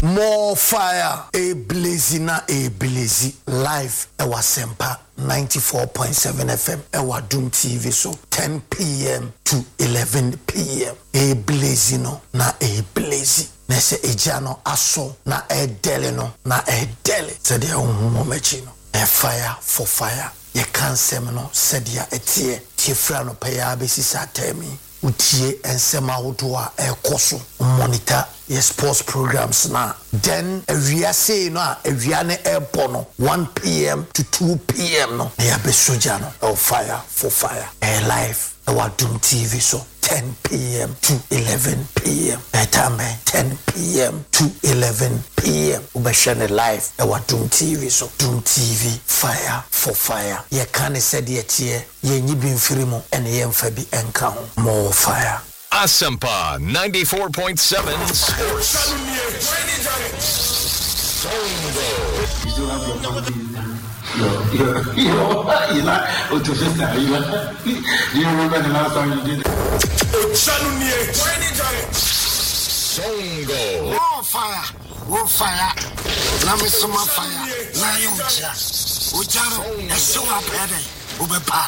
More fire, a blazing, a blazy. Live, Ewa Sempa, 94.7 FM, Ewa Doom TV, so 10 p.m. to 11 p.m. A blazing, na a blazy. Nese ejano aso, na a deleno, na a deli. Said ya umumechino. A fire for fire. Ye can't semino, said ya etie. Tifrano paya besisa temi. Utie and sema udua e koso monitor your sports programs na then we are saying na we are e bono 1 p.m. to 2 p.m. no ya be soja no fire for fire live our Doom TV so 10 p.m. to 11 p.m. Time 10 p.m. to 11 p.m. Ubashane live our Doom TV so Doom TV fire for fire. Ye can said yet ye nyibin firimo and ye mfabi enka more fire. Asempa 94.7 Sports. You remember the last time you did it? Songo. Fire. Let me some fire. Now you Ujaro, a so up heading. Ubepa.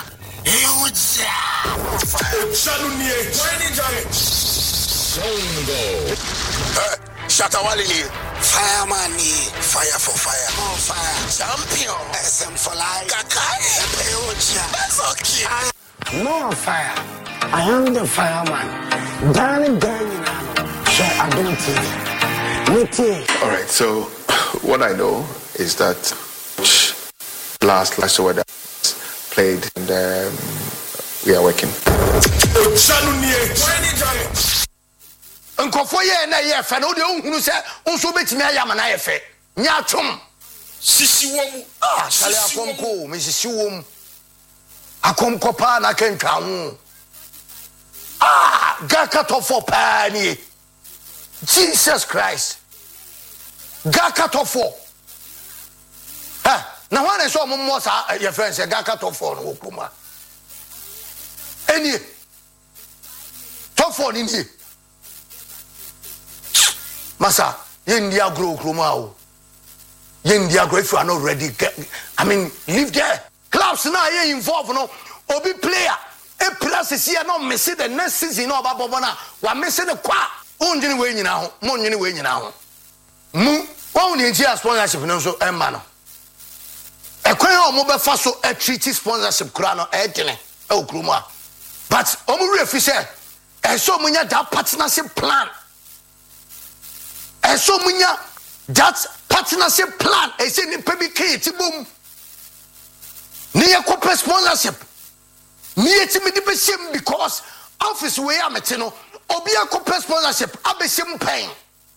Songo. Shatawali. Fireman, fire for fire. More fire. Champion. SM for life. Kakai. That's okay. More fire. I am the fireman. Darling, I don't think. All right, so what I know is that last weather played and we are working. Nkofo ye na ye fe no de ohunu se unso betimi ayama na ye fe nya twom sisi wom sale akomko me sisi wom akomko pa na kentwa ho gaka to for pa ni Jesus Christ gaka to for na wane so mo sa ye friend se gaka to for no okuma eni to for ni ni Masa, India grow kromao. India grow if you are not ready. I mean, live there. Clubs now are involved, no. Obi player. A plus is here not missing the next season of Babona. We're missing the qua. Only way now. Money way now. Only India sponsorship no so emano. A quail mobile faso a treaty sponsorship crano etene. Oh kroma. But Omuri official. And so many that partnership plan. And so munya that partnership plan is in the PBK boom. Near corporate sponsorship. Near to me the same because office way I'm at no Obi a corporate sponsorship abe same pain.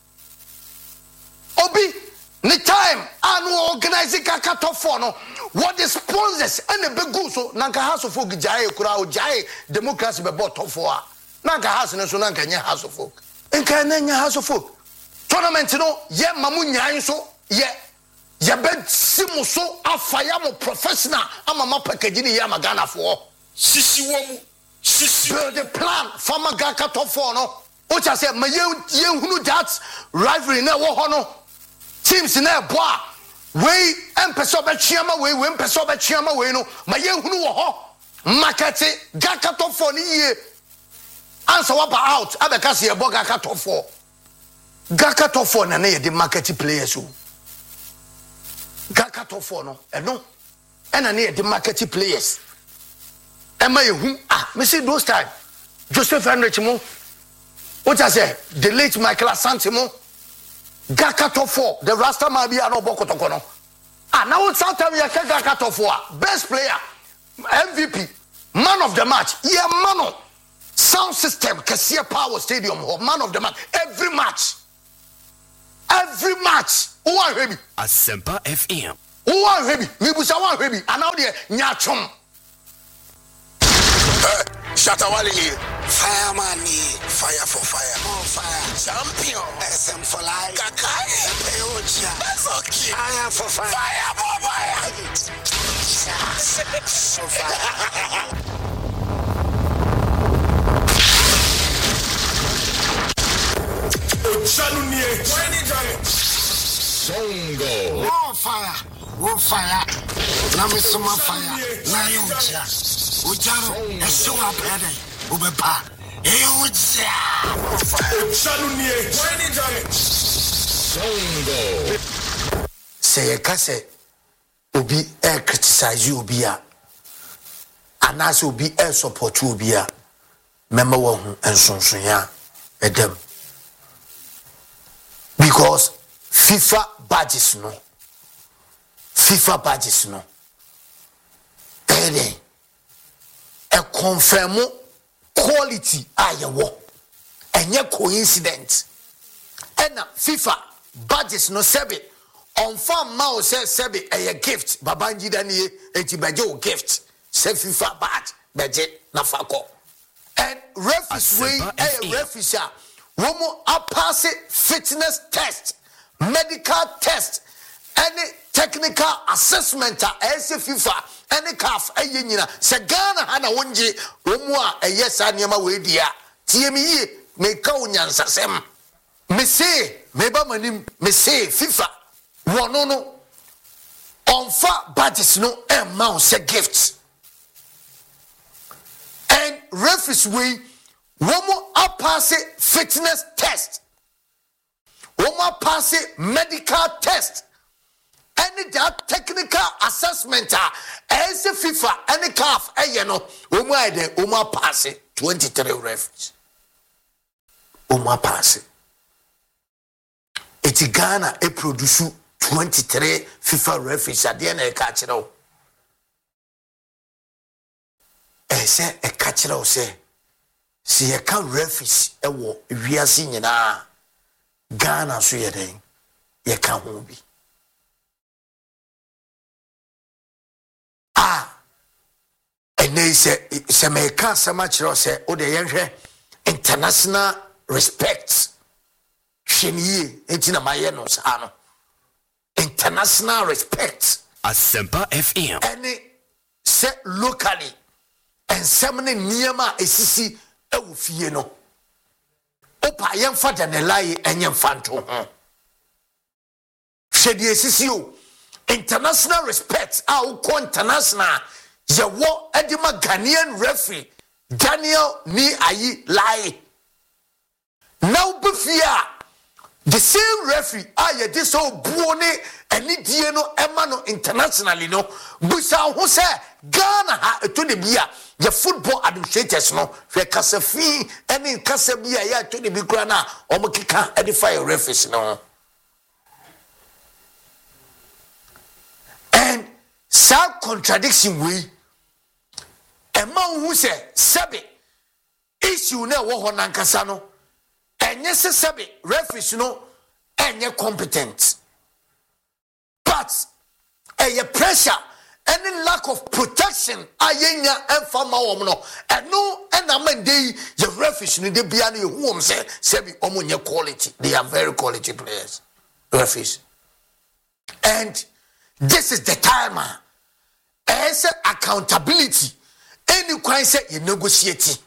Obi the time and organizing kakato for no what the sponsors and the big so nanka house of folk jai kura o jai democracy be bought for nanka house no so nanka nya house of folk. Enka nya house of folk. Tournament no ye mamu nyan so ye bet simu so afaya mo professional ama ma package ni ya magana for sisi womu sisi build the plan farmer gaka top 4 no o cha say ma ye hunu that rivalry na wo ho no teams na boa we empesa be chiama we empesa be chiama we no ma ye hunu wo ho market gaka top 4 ni ye answer what out abeka se ye bo gaka top 4 Gaka top 4 na ye the market players o. Gaka top 4 no no. Na ye the market players. Ema ye hu me see those time. Joseph Henrich mo. What I say? The late Michael Asante mo. Gaka top 4. The Rasta man be no bokotoko no. Now what time ye Gaka top 4. Best player, MVP, man of the match. Yeah, mano. Sound system, Kasia Power Stadium, man of the match. Every match. Who are baby? Asempa FM. Who are baby? Me busa one baby. And now there nyachom. Shatawali. Fireman, fire for fire. More fire. Champion. SM for life. Kakai. That's okay. Fire for fire. Fire for fire. For fire. Ochalunie. Songo. More fire. More fire. Now me some fire. Now you uja. Ujaro. Eso apede. Ubepa. Uja. Shalunie. Songo. Say a kase. Obi criticize obi a. Anase obi support obi a. Mema wo hu ensonsonya edem. Because FIFA badges no. A confirm quality ayewo. Enye coincidence. Ena FIFA badges no sebe. On farm ma say sebe a gift. Babangida niye enti beje o gift. Se FIFA badge beje na fako. And referees way referees a womo a pass fitness test, medical test, any technical assessment as FIFA, any calf a yina, Sagana hana wonji, womo a yes anima we dia. TME me kaunyan sasem. Me say, meba manim, me say FIFA. Wanono on fa badges no amount se gifts. And referees we womo a pass fitness test. Womo pass medical test. Any that technical assessment as a FIFA any calf no womo ide womo pass 23 referees. Womo pass. Eti Ghana e produce 23 FIFA referees at the end of the say a catcher say, see a can referees a war, we are singing Ghana so ye then, ye can't be. And they say, some may cast so much or say, oh, the international respect. Sheni, it's in a Mayanos, international respect. Asempa FM. Any set locally. And semene niyama esisi ewufie no opa yemfa danelai enyemfanto hwede esisi o international respect a uko international yewo edima Ghanaian referee Daniel ni ayi lai now befia the same referee ye this so buone eni die no ema no internationally no busa ho se Ghana ha to de bia the football administrators no fe kasafi any kasabia ya to de bi kura na omukika edify referees no. And some contradiction we a man who say sabi issue na wo ho nankasa no enye se sabi referees no enye competent but a pressure any lack of protection ayenya emfama wom no eno enamende ye referees ni de bia na hu wom say sabi omonye quality. They are very quality players, referees. And this is the time as accountability any kwan say you negotiate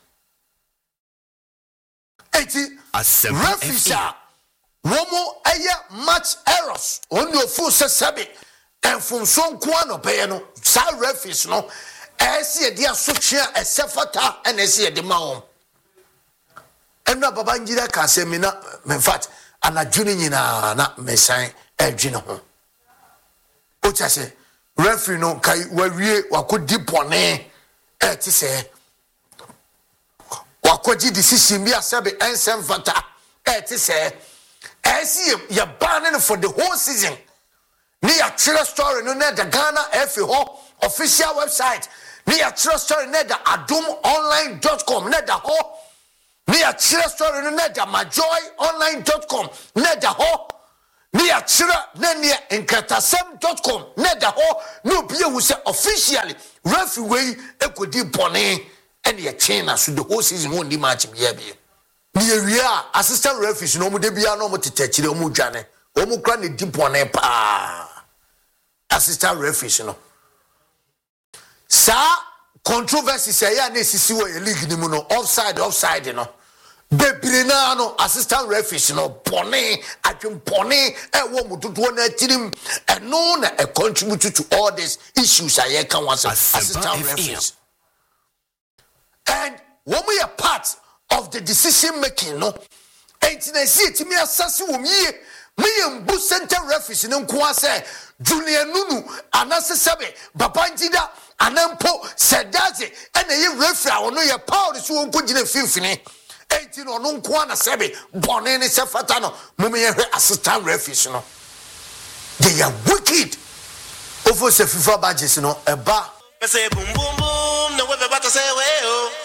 eti referees womo aya match errors on your full sabi and from so kwano pay no sa referees no ese ye dia sotwea esefata and ese ye de mawo enna Babangida ka se me na in fact anadwene nyina na mesan adwene ho o cha se referee no kai wawie wakodi bone ti se wakoji decision bi asabe ensem fata ti se ese ye banning for the whole season. Ni a true story no na the Ghana FA ho official website. Ni a true story na the adumonline.com na the ho. Ni a true story no na the majoyonline.com na the ho. Ni a true na ni enkatasem.com na the ho. No be who say officially referee ekodi bone and ye chain so the whole season won di match be here. Ni area assistant referees no mo de bia no mo tetechire o mo dwane. O mo kra ne di bone pa. Assistant referees no. Sa controversy say ya na sisi wo league ni mu no offside no. bebre na no assistant referees no pone adwempone wo mudodo na tirim eno na contribute to all these issues I can want assistant referees. And when we are part of the decision making no enti na see it me asase wo mie me mbu center referees no nko say Julian Nunu anase sebe Babangida anampo Sedaze ene ye referee ono ye power so wonko gina finfini enti no no nko na sebe bone ne se fata no mum ye assistant referees no they are wicked over se FIFA badges no eba say boom boom boom no we better say we